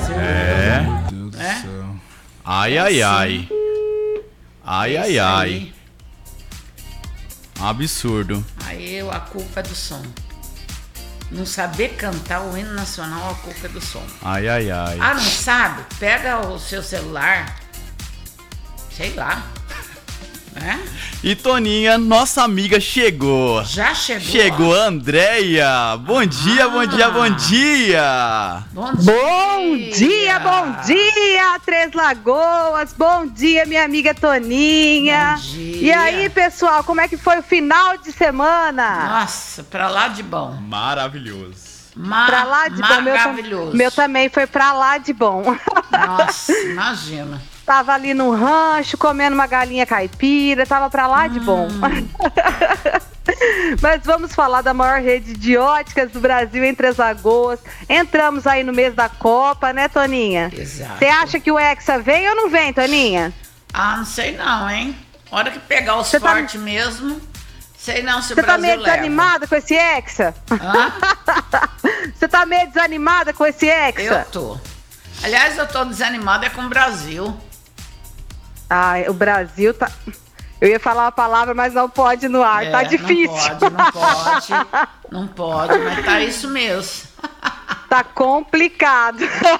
É. Meu Deus do céu. Ai, ai, ai. Ai, ai, ai. Absurdo. Aí a culpa é do som. Não saber cantar o hino nacional, a culpa é do som. Ai, ai, ai. Ah, não sabe? Pega o seu celular, sei lá, né? E Toninha, nossa amiga chegou. Já chegou? Chegou a Andréia. Bom dia, bom dia, bom dia. Bom dia. Bom dia, Três Lagoas. Bom dia, minha amiga Toninha. Bom dia. E aí, pessoal, como é que foi o final de semana? Nossa, pra lá de bom. Maravilhoso. Pra lá de bom, maravilhoso. meu também foi pra lá de bom. Nossa, imagina. Tava ali no rancho, comendo uma galinha caipira, tava pra lá de bom. Mas vamos falar da maior rede de óticas do Brasil em Três Lagoas. Entramos aí no mês da Copa, né, Toninha? Exato. Você acha que o Hexa vem ou não vem, Toninha? Ah, não sei não, hein? Hora que pegar os Você tá- fortes mesmo, sei não se o Você tá Brasil meio leva. desanimada com esse Hexa? Hã? Você tá meio desanimada com esse Hexa? Eu tô. Aliás, eu tô desanimada com o Brasil. Ai, o Brasil tá... Eu ia falar uma palavra, mas não pode no ar, tá difícil. Não pode, mas tá isso mesmo. Tá complicado.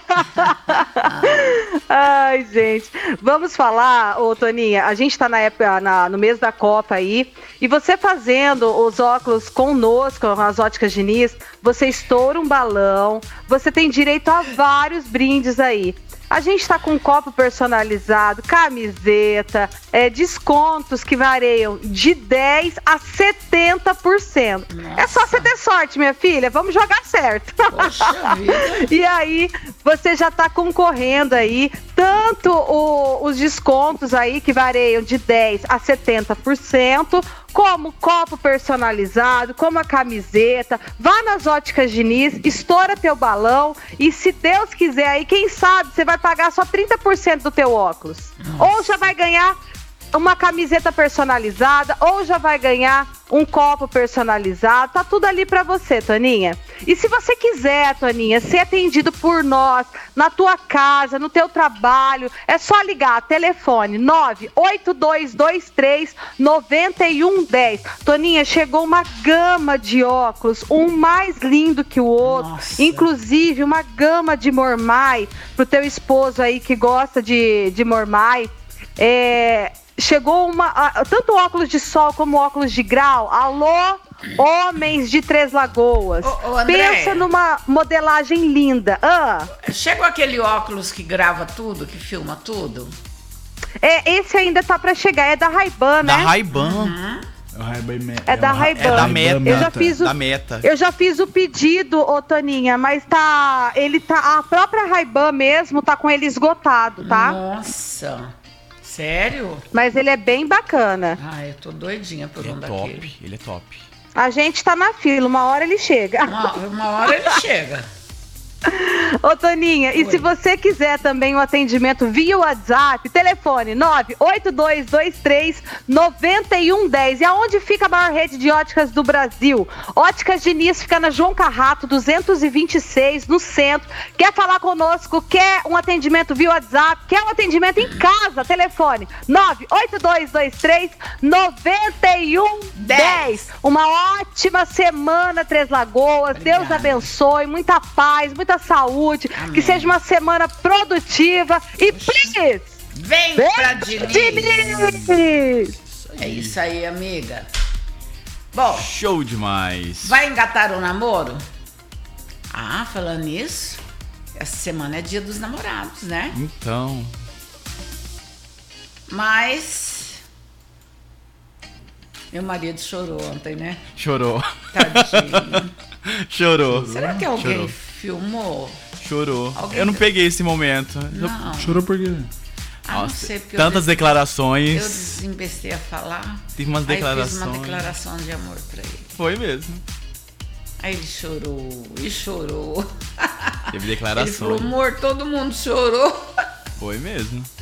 Ai, gente. Vamos falar, ô Toninha, a gente tá na época, no mês da Copa aí, e você fazendo os óculos conosco, as óticas Diniz, você estoura um balão, você tem direito a vários brindes aí. A gente tá com um copo personalizado, camiseta, descontos que variam de 10% a 70%. Nossa. É só você ter sorte, minha filha. Vamos jogar certo. Poxa vida. E aí, você já tá concorrendo aí, tanto os descontos aí que variam de 10% a 70%, como copo personalizado, como a camiseta. Vá nas óticas Diniz, estoura teu balão e, se Deus quiser aí, quem sabe você vai pagar só 30% do teu óculos. Nossa. Ou já vai ganhar uma camiseta personalizada, ou já vai ganhar um copo personalizado. Tá tudo ali pra você, Toninha. E se você quiser, Toninha, ser atendido por nós, na tua casa, no teu trabalho, é só ligar, telefone 98223-9110. Toninha, chegou uma gama de óculos, um mais lindo que o outro. Nossa. Inclusive uma gama de mormai, pro teu esposo aí que gosta de mormai. Chegou tanto óculos de sol como óculos de grau. Alô, homens de Três Lagoas. Ô, André. Pensa numa modelagem linda. Chegou aquele óculos que grava tudo, que filma tudo? Esse ainda tá pra chegar. É da Ray-Ban, né? Da Ray-Ban. Uhum. É da Ray-Ban. É da Meta. Eu já fiz Da Meta. Eu já fiz o pedido, ô Toninha, mas a própria Ray-Ban mesmo tá com ele esgotado, tá? Nossa. Sério? Mas ele é bem bacana. Ah, eu tô doidinha por um daquele. Top, ele é top. A gente tá na fila, uma hora ele chega. Uma hora ele chega. Ô Toninha, e se você quiser também um atendimento via WhatsApp, telefone 98223-9110. E aonde fica a maior rede de óticas do Brasil? Óticas Diniz fica na João Carrato 226, no centro. Quer falar conosco? Quer um atendimento via WhatsApp? Quer um atendimento em casa? Telefone 98223-9110. Uma ótima semana, Três Lagoas. Obrigada. Deus abençoe, muita paz, muita saúde. Amém. Que seja uma semana produtiva. E please, Vem pra Diniz. Diniz! É isso aí, amiga. Bom, Show demais. vai engatar o namoro? Ah, falando nisso, essa semana é dia dos namorados, né? Então, Mas meu marido chorou ontem, né? chorou. Tadinho. Chorou. Será que alguém Chorou. filmou? Chorou. Alguém Eu não viu? peguei esse momento. Não. Chorou por quê? Ah, não Nossa, sei, porque tantas eu declarações. desembestei a falar. Tive umas Aí fiz declarações. uma declaração de amor pra ele. Foi mesmo. Aí ele chorou e chorou. Teve Ele declarações. falou, amor, todo mundo chorou. Foi mesmo.